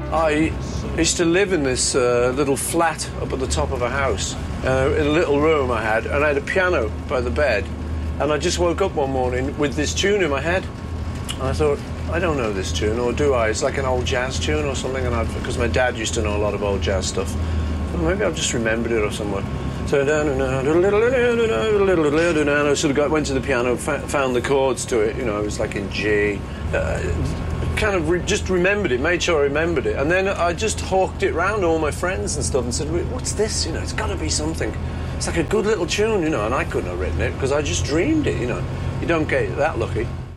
I used to live in this little flat up at the top of a house, in a little room I had, and I had a piano by the bed. And I just woke up one morning with this tune in my head. And I thought, I don't know this tune, or do I? It's like an old jazz tune or something, and because my dad used to know a lot of old jazz stuff. Well, maybe I've just remembered it or somewhere. So I sort of went to the piano, found the chords to it, you know, it was like in G. Kind of just remembered it, made sure I remembered it. And then I just hawked it round to all my friends and stuff and said, what's this? You know, it's got to be something. It's like a good little tune, you know, and I couldn't have written it because I just dreamed it, you know. You don't get that lucky.